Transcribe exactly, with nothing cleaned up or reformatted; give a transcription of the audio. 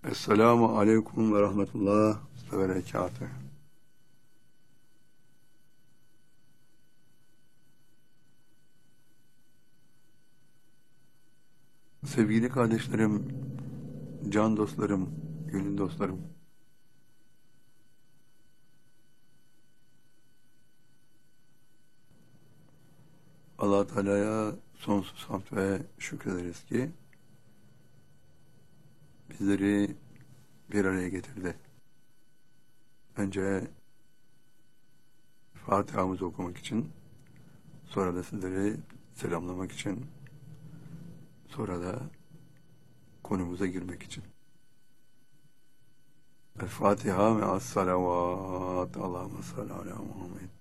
Esselamu aleyküm ve rahmetullah ve berekatuhu. Sevgili kardeşlerim, can dostlarım, gönül dostlarım. Allah Teala'ya sonsuz hamd ve şükrederiz ki bizleri bir araya getirdi. Önce Fatiha'mızı okumak için, sonra da sizleri selamlamak için, sonra da konumuza girmek için. El Fatiha ve as-salavat. Allahümme salli ala Muhammed.